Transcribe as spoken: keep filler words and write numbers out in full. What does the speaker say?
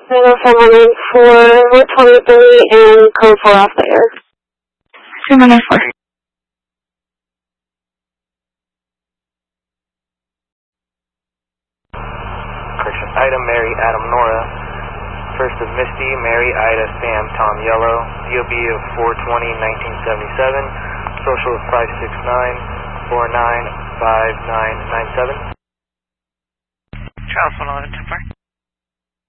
zero four one nine four twenty-three and code four off the air. three one nine four. Correction. Item Mary Adam Nora. First of Misty, Mary Ida Sam Tom Yellow. D O B of four twenty nineteen seventy-seven. Social of five six nine four nine five nine nine seven. Charles one eleven two four.